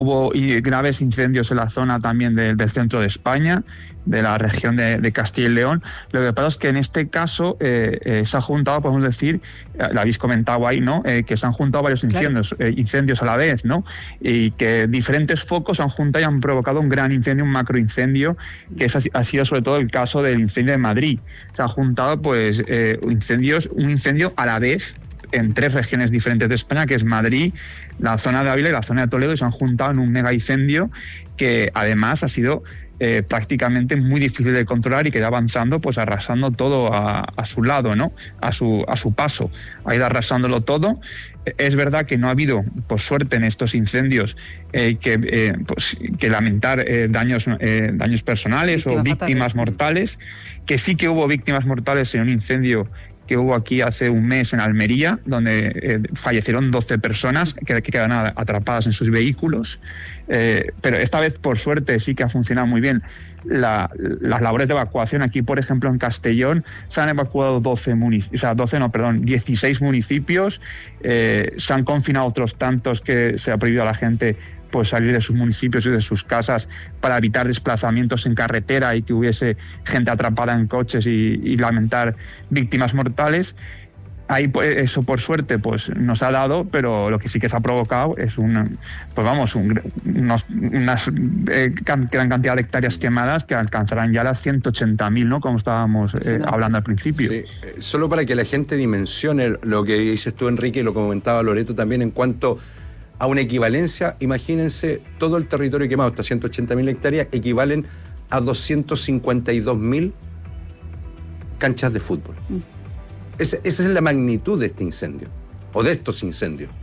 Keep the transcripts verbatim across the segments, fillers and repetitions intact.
Hubo graves incendios en la zona también de, del centro de España, de la región de, de Castilla y León. Lo que pasa es que en este caso eh, eh, se ha juntado, podemos decir, eh, lo habéis comentado ahí, ¿no? Eh, que se han juntado varios incendios, claro. eh, incendios a la vez, ¿no? Y que diferentes focos se han juntado y han provocado un gran incendio, un macroincendio, que es, ha sido sobre todo el caso del incendio de Madrid. Se han juntado, pues, eh, incendios, un incendio a la vez en tres regiones diferentes de España, que es Madrid, la zona de Ávila y la zona de Toledo, y se han juntado en un mega incendio que además ha sido eh, prácticamente muy difícil de controlar y que va avanzando, pues arrasando todo a, a su lado, ¿no? A su, a su paso. Ha ido arrasándolo todo. Es verdad que no ha habido, por suerte, en estos incendios eh, que, eh, pues, que lamentar eh, daños, eh, daños personales víctimas o víctimas fatales. mortales, que sí que hubo víctimas mortales en un incendio que hubo aquí hace un mes en Almería, donde eh, fallecieron doce personas que, que quedan atrapadas en sus vehículos. Eh, pero esta vez, por suerte, sí que ha funcionado muy bien la, las labores de evacuación. Aquí, por ejemplo, en Castellón se han evacuado doce municipios, o sea, doce no, perdón, dieciséis municipios. Eh, se han confinado otros tantos que se ha prohibido a la gente pues salir de sus municipios y de sus casas para evitar desplazamientos en carretera y que hubiese gente atrapada en coches y, y lamentar víctimas mortales. Ahí pues, eso por suerte pues nos ha dado, pero lo que sí que se ha provocado es un, pues vamos, un, unos, unas eh, gran cantidad de hectáreas quemadas que alcanzarán ya las ciento ochenta mil, ¿no? Como estábamos eh, hablando al principio. Sí. Solo para que la gente dimensione lo que dices tú, Enrique, y lo comentaba Loreto también en cuanto a una equivalencia, imagínense todo el territorio quemado, hasta ciento ochenta mil hectáreas, equivalen a doscientos cincuenta y dos mil canchas de fútbol. Mm. Esa, esa es la magnitud de este incendio, o de estos incendios.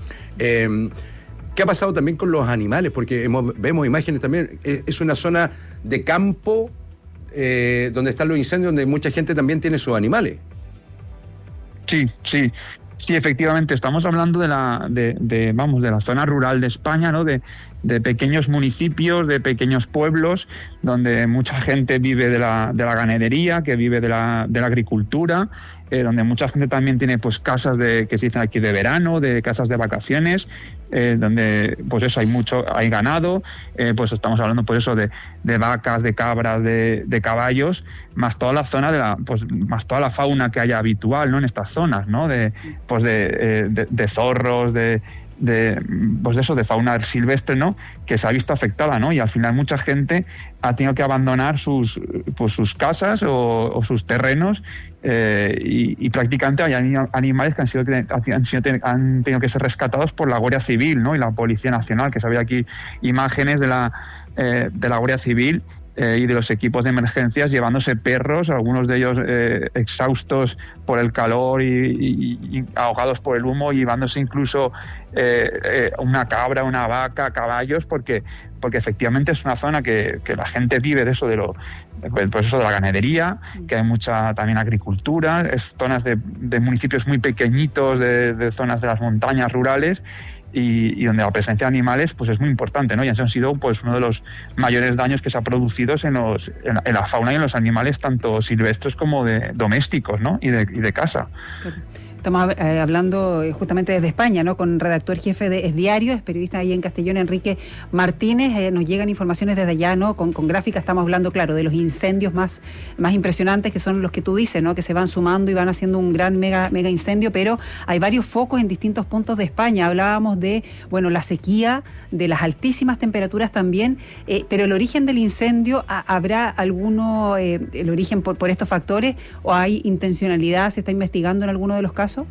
Eh, ¿Qué ha pasado también con los animales? Porque hemos, vemos imágenes también, es, es una zona de campo eh, donde están los incendios, donde mucha gente también tiene sus animales. Sí, sí. Sí, efectivamente, estamos hablando de la, de, de, vamos, de la zona rural de España, ¿no? De, de pequeños municipios, de pequeños pueblos, donde mucha gente vive de la, de la ganadería, que vive de la, de la agricultura, eh, donde mucha gente también tiene pues casas de, que se dicen aquí de verano, de casas de vacaciones, eh, donde pues eso hay mucho, hay ganado, eh, pues estamos hablando pues eso de, de vacas, de cabras, de, de caballos, más toda la zona de la, pues más toda la fauna que haya habitual, ¿no? En estas zonas, ¿no? De, pues de, eh, de, de zorros, de de pues de eso, de fauna silvestre, ¿no? Que se ha visto afectada, ¿no? Y al final mucha gente ha tenido que abandonar sus pues sus casas o, o sus terrenos eh, y, y prácticamente hay animales que han sido, han sido han tenido que ser rescatados por la Guardia Civil, ¿no? Y la Policía Nacional, que se ve aquí imágenes de la eh, de la Guardia Civil Eh, y de los equipos de emergencias llevándose perros, algunos de ellos eh, exhaustos por el calor y, y, y ahogados por el humo, llevándose incluso eh, eh, una cabra, una vaca, caballos, porque porque efectivamente es una zona que, que la gente vive de eso, de lo pues eso de la ganadería, que hay mucha también agricultura, es zonas de, de municipios muy pequeñitos, de, de zonas de las montañas rurales. Y, y donde la presencia de animales pues es muy importante, ¿no? Y han sido pues uno de los mayores daños que se ha producido en, los, en, la, en la fauna y en los animales tanto silvestres como de domésticos, ¿no? Y de, y de casa. Estamos eh, hablando justamente desde España, ¿no? Con el redactor jefe de Es Diario, es periodista ahí en Castellón, Enrique Martínez. Eh, nos llegan informaciones desde allá, ¿no? Con, con gráficas estamos hablando, claro, de los incendios más, más impresionantes, que son los que tú dices, ¿no? Que se van sumando y van haciendo un gran mega, mega incendio, pero hay varios focos en distintos puntos de España. Hablábamos de, bueno, la sequía, de las altísimas temperaturas también, eh, pero el origen del incendio, a, ¿habrá alguno, eh, el origen por, por estos factores, o hay intencionalidad? ¿Se está investigando en alguno de los casos?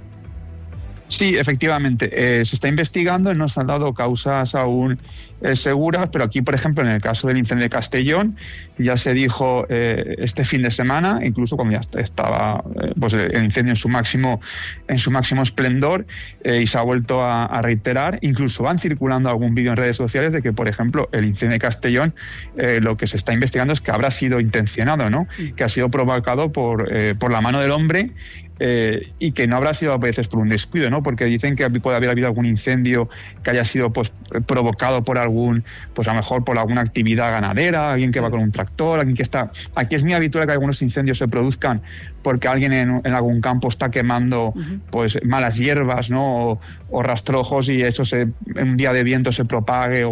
Sí, efectivamente, eh, se está investigando, no se han dado causas aún eh, seguras, pero aquí, por ejemplo, en el caso del incendio de Castellón, ya se dijo eh, este fin de semana, incluso cuando ya estaba eh, pues el incendio en su máximo en su máximo esplendor, eh, y se ha vuelto a, a reiterar, incluso van circulando algún vídeo en redes sociales de que, por ejemplo, el incendio de Castellón, eh, lo que se está investigando es que habrá sido intencionado, ¿no? Que ha sido provocado por, eh, por la mano del hombre, Eh, y que no habrá sido a veces por un descuido, ¿no? ¿no? Porque dicen que puede haber habido algún incendio que haya sido pues provocado por algún, pues a lo mejor por alguna actividad ganadera, alguien que va con un tractor, alguien que está... Aquí es muy habitual que algunos incendios se produzcan porque alguien en, en algún campo está quemando uh-huh. pues malas hierbas, ¿no? O, o rastrojos, y eso se, en un día de viento se propague